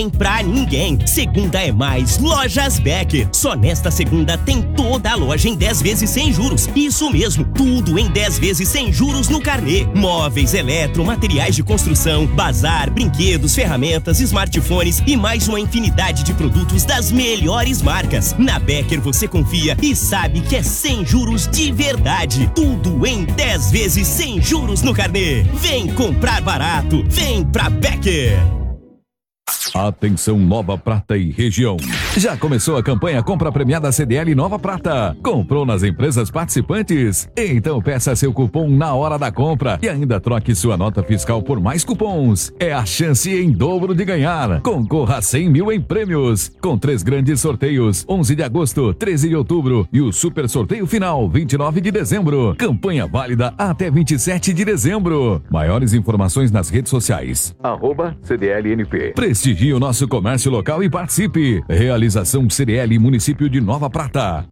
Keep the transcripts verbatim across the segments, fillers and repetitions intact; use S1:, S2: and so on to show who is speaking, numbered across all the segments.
S1: Pra ninguém. Segunda é mais Lojas Becker. Só nesta segunda tem toda a loja em dez vezes sem juros. Isso mesmo, tudo em dez vezes sem juros no carnê. Móveis, eletro, materiais de construção, bazar, brinquedos, ferramentas, smartphones e mais uma infinidade de produtos das melhores marcas. Na Becker você confia e sabe que é sem juros de verdade. Tudo em dez vezes sem juros no carnê. Vem comprar barato, vem pra Becker.
S2: Atenção Nova Prata e região. Já começou a campanha Compra Premiada C D L Nova Prata. Comprou nas empresas participantes? Então peça seu cupom na hora da compra e ainda troque sua nota fiscal por mais cupons. É a chance em dobro de ganhar. Concorra a cem mil em prêmios. Com três grandes sorteios, onze de agosto, treze de outubro e o super sorteio final, vinte e nove de dezembro. Campanha válida até vinte e sete de dezembro. Maiores informações nas redes sociais. Arroba C D L N P. Prestigie o nosso comércio local e participe. Realização C D L Município de Nova Prata.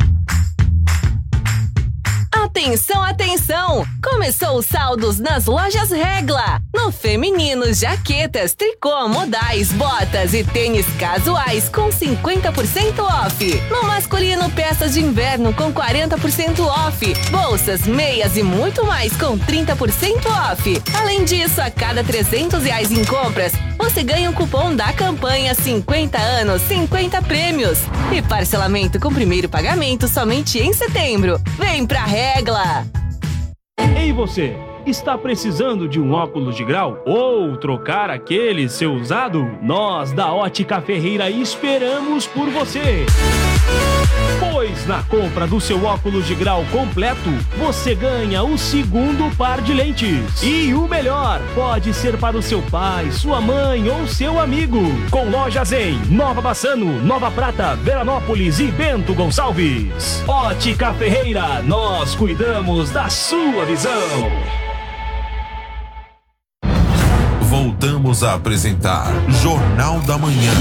S3: Atenção, atenção! Começou os saldos nas lojas Regla. No feminino, jaquetas, tricô, modais, botas e tênis casuais com cinquenta por cento off. No masculino, peças de inverno com quarenta por cento off. Bolsas, meias e muito mais com trinta por cento off. Além disso, a cada trezentos reais em compras, você ganha um cupom da campanha cinquenta anos, cinquenta prêmios. E parcelamento com primeiro pagamento somente em setembro. Vem pra Regla!
S4: Ei você, está precisando de um óculos de grau? Ou trocar aquele seu usado? Nós da Ótica Ferreira esperamos por você! Pois na compra do seu óculos de grau completo, você ganha o segundo par de lentes. E o melhor, pode ser para o seu pai, sua mãe ou seu amigo. Com lojas em Nova Bassano, Nova Prata, Veranópolis e Bento Gonçalves. Ótica Ferreira, nós cuidamos da sua visão.
S5: Voltamos a apresentar Jornal da Manhã.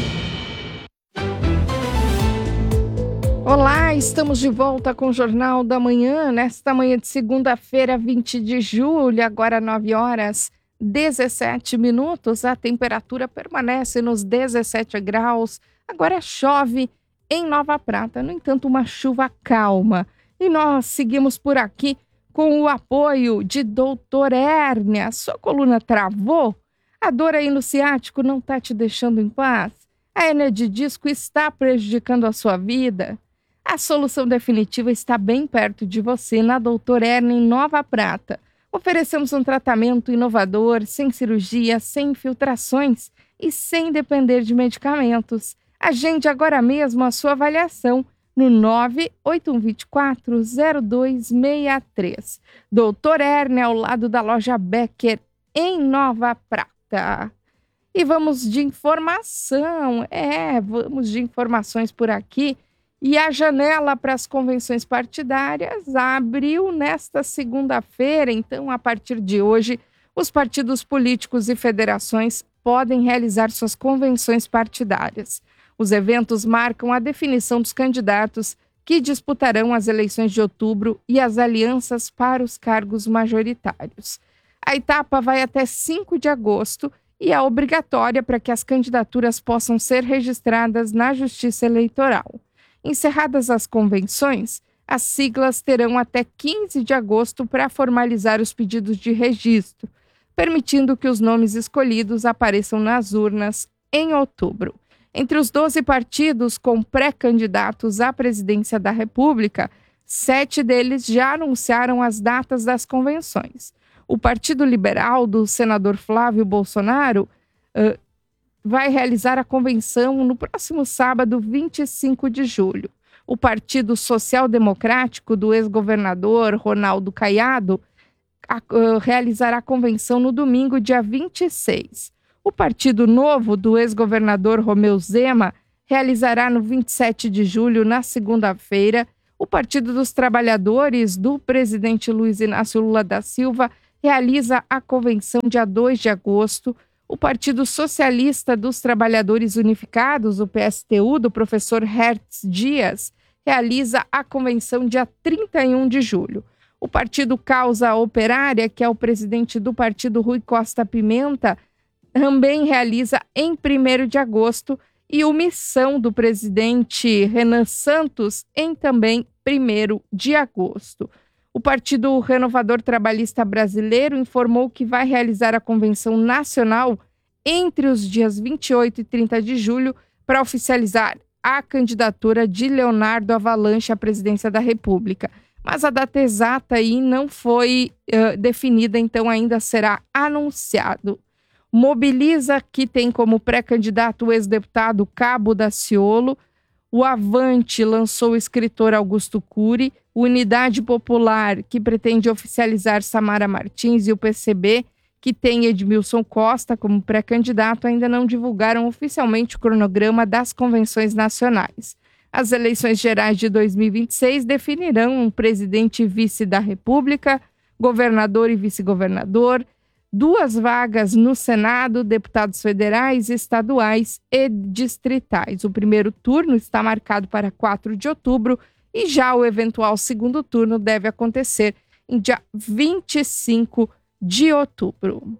S6: Olá, estamos de volta com o Jornal da Manhã, nesta manhã de segunda-feira, vinte de julho, agora nove horas dezessete minutos. A temperatura permanece nos dezessete graus, agora chove em Nova Prata, no entanto, uma chuva calma. E nós seguimos por aqui com o apoio de doutor Hérnia. Sua coluna travou? A dor aí no ciático não está te deixando em paz? A hérnia de disco está prejudicando a sua vida? A solução definitiva está bem perto de você, na doutor Hérnia em Nova Prata. Oferecemos um tratamento inovador, sem cirurgia, sem infiltrações e sem depender de medicamentos. Agende agora mesmo a sua avaliação no nove oito um dois quatro zero dois seis três. doutor Hérnia, ao lado da loja Becker, em Nova Prata. E vamos de informação, é, vamos de informações por aqui. E a janela para as convenções partidárias abriu nesta segunda-feira, então, a partir de hoje, os partidos políticos e federações podem realizar suas convenções partidárias. Os eventos marcam a definição dos candidatos que disputarão as eleições de outubro e as alianças para os cargos majoritários. A etapa vai até cinco de agosto e é obrigatória para que as candidaturas possam ser registradas na Justiça Eleitoral. Encerradas as convenções, as siglas terão até quinze de agosto para formalizar os pedidos de registro, permitindo que os nomes escolhidos apareçam nas urnas em outubro. Entre os doze partidos com pré-candidatos à presidência da República, sete deles já anunciaram as datas das convenções. O Partido Liberal do senador Flávio Bolsonaro uh, vai realizar a convenção no próximo sábado, vinte e cinco de julho. O Partido Social Democrático do ex-governador Ronaldo Caiado a, uh, realizará a convenção no domingo, dia vinte e seis. O Partido Novo do ex-governador Romeu Zema realizará no vinte e sete de julho, na segunda-feira. O Partido dos Trabalhadores do presidente Luiz Inácio Lula da Silva realiza a convenção dia dois de agosto. O Partido Socialista dos Trabalhadores Unificados, o P S T U, do professor Hertz Dias, realiza a convenção dia trinta e um de julho. O Partido Causa Operária, que é o presidente do partido Rui Costa Pimenta, também realiza em primeiro de agosto e omissão do presidente Renan Santos em também primeiro de agosto. O Partido Renovador Trabalhista Brasileiro informou que vai realizar a convenção nacional entre os dias vinte e oito e trinta de julho para oficializar a candidatura de Leonardo Avalanche à presidência da República. Mas a data exata aí não foi uh, definida, então ainda será anunciado. Mobiliza, que tem como pré-candidato o ex-deputado Cabo Daciolo. O Avante lançou o escritor Augusto Cury. Unidade Popular, que pretende oficializar Samara Martins, e o P C B, que tem Edmilson Costa como pré-candidato, ainda não divulgaram oficialmente o cronograma das convenções nacionais. As eleições gerais de dois mil e vinte e seis definirão um presidente e vice da República, governador e vice-governador, duas vagas no Senado, deputados federais, estaduais e distritais. O primeiro turno está marcado para quatro de outubro e já o eventual segundo turno deve acontecer em dia vinte e cinco de outubro.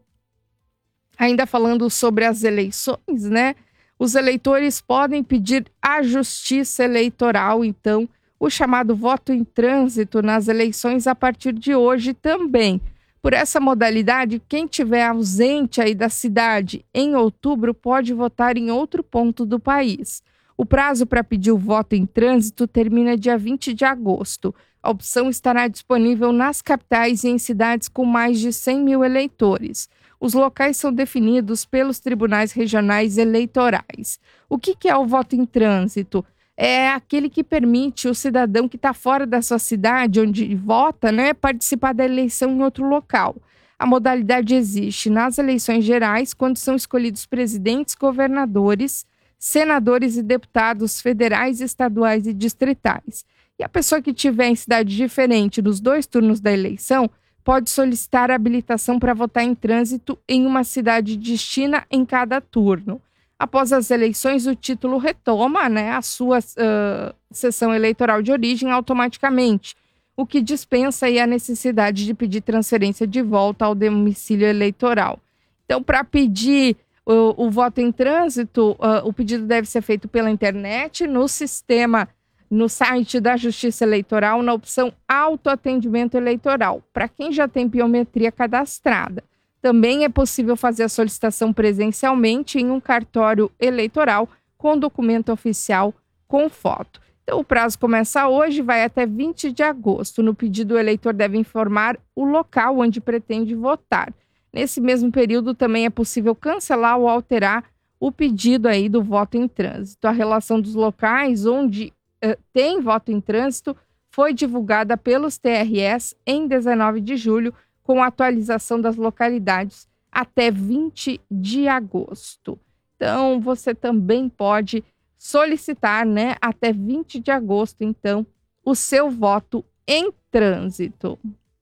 S6: Ainda falando sobre as eleições, né? Os eleitores podem pedir à Justiça Eleitoral, então, o chamado voto em trânsito nas eleições a partir de hoje também. Por essa modalidade, quem estiver ausente aí da cidade em outubro pode votar em outro ponto do país. O prazo para pedir o voto em trânsito termina dia vinte de agosto. A opção estará disponível nas capitais e em cidades com mais de cem mil eleitores. Os locais são definidos pelos tribunais regionais eleitorais. O que, que é o voto em trânsito? É aquele que permite o cidadão que está fora da sua cidade, onde vota, né, participar da eleição em outro local. A modalidade existe nas eleições gerais, quando são escolhidos presidentes, governadores, senadores e deputados federais, estaduais e distritais. E a pessoa que estiver em cidade diferente nos dois turnos da eleição pode solicitar habilitação para votar em trânsito em uma cidade distinta em cada turno. Após as eleições, o título retoma, né, a sua uh, sessão eleitoral de origem automaticamente, o que dispensa aí a necessidade de pedir transferência de volta ao domicílio eleitoral. Então, para pedir o, o voto em trânsito, uh, o pedido deve ser feito pela internet, no sistema, no site da Justiça Eleitoral, na opção autoatendimento eleitoral, para quem já tem biometria cadastrada. Também é possível fazer a solicitação presencialmente em um cartório eleitoral com documento oficial com foto. Então, o prazo começa hoje e vai até vinte de agosto. No pedido, o eleitor deve informar o local onde pretende votar. Nesse mesmo período, também é possível cancelar ou alterar o pedido aí do voto em trânsito. A relação dos locais onde uh, tem voto em trânsito foi divulgada pelos T R Es em dezenove de julho, com a atualização das localidades até vinte de agosto. Então, você também pode solicitar, né, até vinte de agosto, então, o seu voto em trânsito.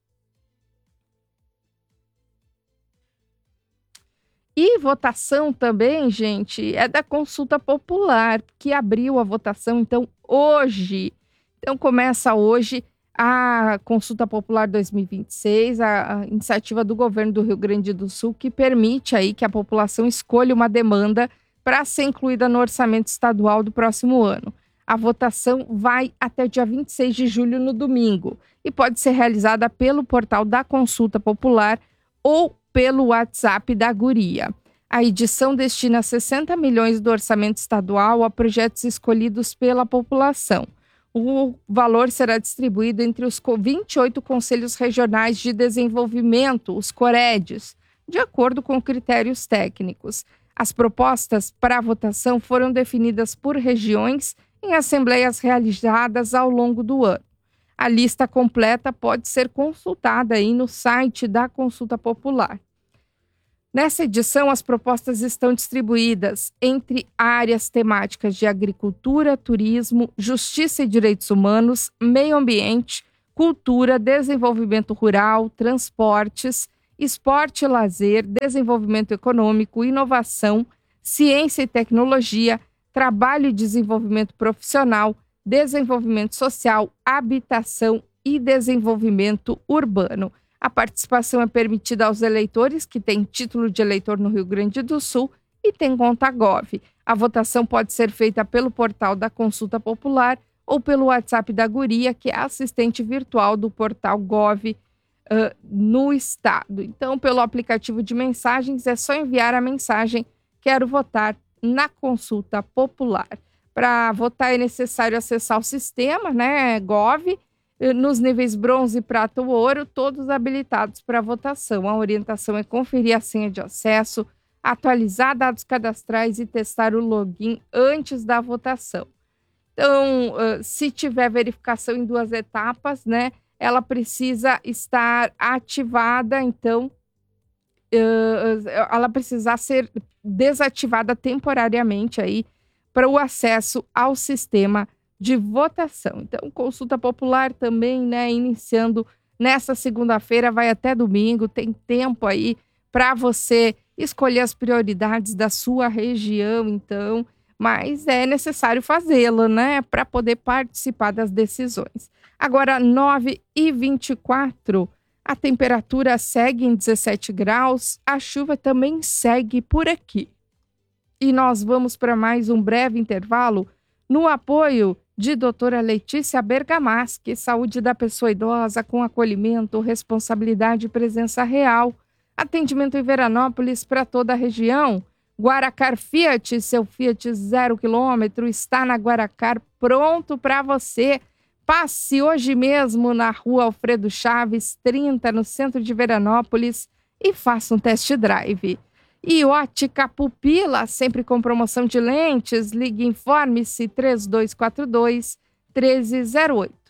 S6: E votação também, gente, é da consulta popular, que abriu a votação, então, hoje. Então, começa hoje a Consulta Popular dois mil e vinte e seis, a, a iniciativa do governo do Rio Grande do Sul, que permite aí que a população escolha uma demanda para ser incluída no orçamento estadual do próximo ano. A votação vai até dia vinte e seis de julho, no domingo, e pode ser realizada pelo portal da Consulta Popular ou pelo WhatsApp da Guria. A edição destina sessenta milhões do orçamento estadual a projetos escolhidos pela população. O valor será distribuído entre os vinte e oito Conselhos Regionais de Desenvolvimento, os COREDs, de acordo com critérios técnicos. As propostas para a votação foram definidas por regiões em assembleias realizadas ao longo do ano. A lista completa pode ser consultada aí no site da Consulta Popular. Nessa edição, as propostas estão distribuídas entre áreas temáticas de agricultura, turismo, justiça e direitos humanos, meio ambiente, cultura, desenvolvimento rural, transportes, esporte e lazer, desenvolvimento econômico, inovação, ciência e tecnologia, trabalho e desenvolvimento profissional, desenvolvimento social, habitação e desenvolvimento urbano. A participação é permitida aos eleitores que têm título de eleitor no Rio Grande do Sul e têm conta Gov. A votação pode ser feita pelo portal da Consulta Popular ou pelo WhatsApp da Guria, que é a assistente virtual do portal Gov uh, no estado. Então, pelo aplicativo de mensagens, é só enviar a mensagem "Quero votar" na Consulta Popular. Para votar é necessário acessar o sistema, né, Gov, nos níveis bronze, prata ou ouro, todos habilitados para votação. A orientação é conferir a senha de acesso, atualizar dados cadastrais e testar o login antes da votação. Então, se tiver verificação em duas etapas, né, ela precisa estar ativada, então, ela precisa ser desativada temporariamente aí para o acesso ao sistema de votação. Então, consulta popular também, né, iniciando nessa segunda-feira, vai até domingo, tem tempo aí para você escolher as prioridades da sua região, então, mas é necessário fazê-lo, né, para poder participar das decisões. Agora, nove e vinte e quatro, a temperatura segue em dezessete graus, a chuva também segue por aqui. E nós vamos para mais um breve intervalo no apoio de doutora Letícia Bergamaschi, saúde da pessoa idosa com acolhimento, responsabilidade e presença real. Atendimento em Veranópolis para toda a região. Guaracar Fiat, seu Fiat zero quilômetro, está na Guaracar pronto para você. Passe hoje mesmo na rua Alfredo Chaves, trinta, no centro de Veranópolis, e faça um test drive. E Ótica Pupila, sempre com promoção de lentes, ligue e informe-se três dois quatro dois, um três zero oito.